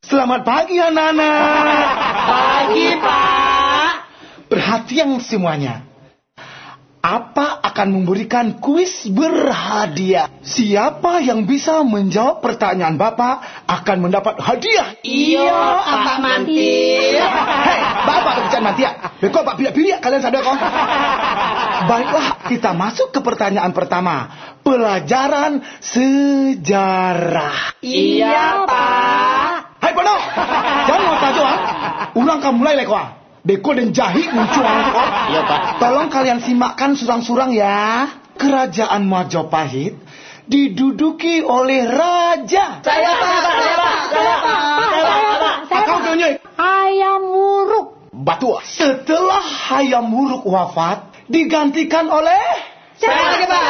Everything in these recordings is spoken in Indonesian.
Selamat pagi anak-anak. Pagi, Pak. Perhatian semuanya. Apa akan memberikan kuis berhadiah. Siapa yang bisa menjawab pertanyaan Bapak akan mendapat hadiah. Iya, Pak Mantir. Hei, Bapak berbicara Mantir. Bekok Pak pilih-pilih kalian sadar kok. Baiklah, kita masuk ke pertanyaan pertama. Pelajaran sejarah. Iya, Pak. Hai Pono, jangan mau tahu ulang kamu mulai lekwa. Beko dan jahi muncul kok. Iya, Pak. Tolong kalian simakkan surang-surang ya. Kerajaan Majapahit diduduki oleh raja. Saya, Pak. Kau tunjuk. Hayam Wuruk. Batu. Setelah Hayam Wuruk wafat, digantikan oleh Saya lagi, Pak.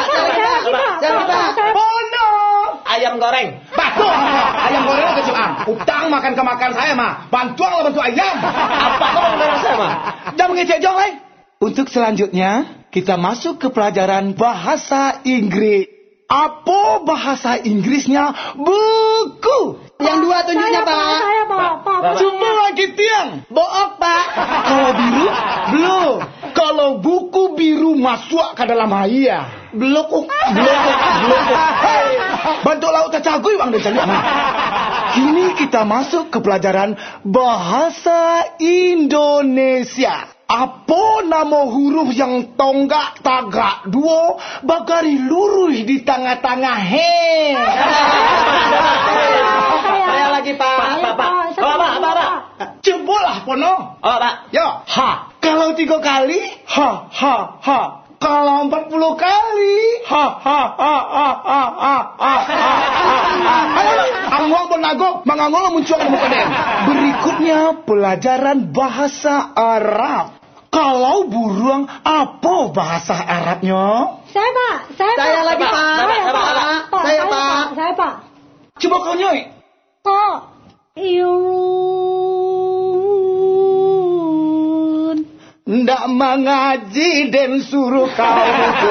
Pono. Ayam goreng. Batu. Ayam goreng kecil utang makan ke makan saya mah. Bantuan lah bantu ayam. Apa kau mau saya, Pak? Jangan mengecek jong, eh. Untuk selanjutnya, kita masuk ke pelajaran bahasa Inggris. Apa bahasa Inggrisnya? Buku. Yang dua tunjuknya, Pak. Saya, Pak. Coba lagi tiang. Book, Pak. Kalau biru, belum. Kalau buku biru masuk ke dalam haya. Belum. Hey, bantu laut tercagui bang dan cari. Kini kita masuk ke pelajaran bahasa Indonesia. Apa nama huruf yang tonggak tagak dua bagari lurus di tengah-tengah he? Saya lagi, Pak. Pak. Cobalah Pono. Oh, Pak. Yo, ha. Kalau 3 kali, ha. Kalau 40 kali, ha. Angwang benago, mangangol muncul ke muka den. Berikutnya pelajaran bahasa Arab. Kalau burung, apa bahasa Arabnya? Saya, Pak. Saya lagi, Pak. Saya, Pak. Saya, Pak. Coba kau nyoy. Pak. Iun. Ndak mengaji dan suruh kau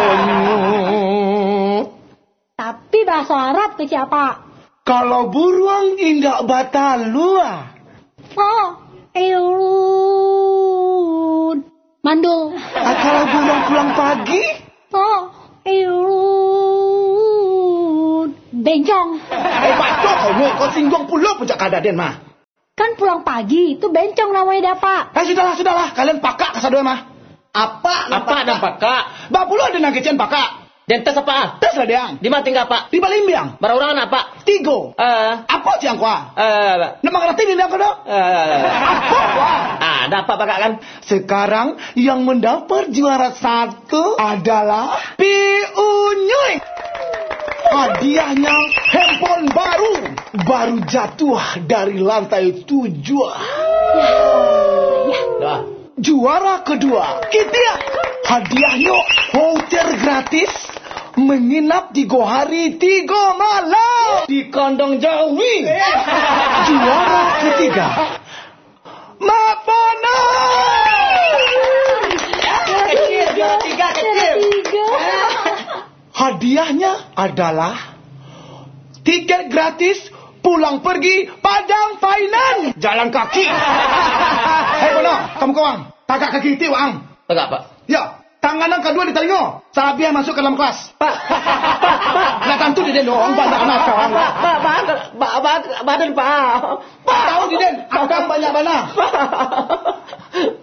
gonyut. Tapi bahasa Arab kecil, Pak. Kalau burung indak batalua. Pak. Iun. Mandul. Kalau burung pulang pagi. Pak. Iun. Bencong. Batok kau singgung pulau puncak kadaden mah. Kan pulang pagi, itu bencong namanya dah, Pak. Sudahlah. Kalian pakak kesadua mah. Apa dan Pak? Bak pulau ada nangkecian pakak. Dan tes apa? Tes lah deang. Di mana tinggal, Pak? Di Balimbiang. Berapa Pak? 3. Apa ciang kuah? Nama ngerti ni dia kau dah? Apa kuah? Ada apa, Pak kan? Sekarang yang mendapat juara 1 adalah Piunyuy. Hadiahnya handphone baru jatuh dari lantai 7. Juara kedua, kita hadiahnya hotel gratis menginap 3 hari 3 malam di kandang Jawi. Juara ketiga, Mapono. Kecil. Hadiahnya adalah tiket gratis pulang pergi Padang Finance jalan kaki. Hei Bono, kamu kawang. Tagak kaki itu ang. Tegak, Pak. Ya, tangan yang kedua di telinga. Sabiah masuk ke dalam kelas. Pak. Nggak tentu di den doang banyak anak kawang. Badan, Pak. Tahu di den, akang banyak bana.